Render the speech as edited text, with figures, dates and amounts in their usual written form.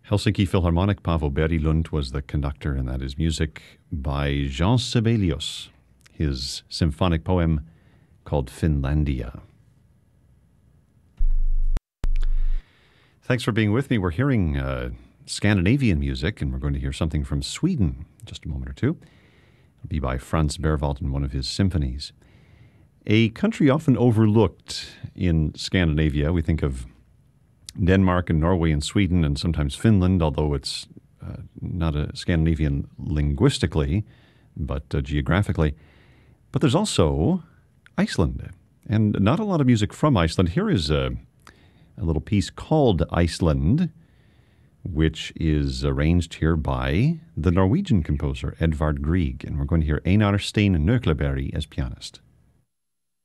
Helsinki Philharmonic, Paavo Berilund was the conductor, and that is music by Jean Sibelius, his symphonic poem called Finlandia. Thanks for being with me. We're hearing Scandinavian music, and we're going to hear something from Sweden in just a moment or two. It'll be by Franz Berwald in one of his symphonies. A country often overlooked in Scandinavia. We think of Denmark and Norway and Sweden and sometimes Finland, although it's not a Scandinavian linguistically, but geographically. But there's also Iceland, and not a lot of music from Iceland. Here is a little piece called Iceland, which is arranged here by the Norwegian composer Edvard Grieg, and we're going to hear Einar Stein Nøkleberg as pianist.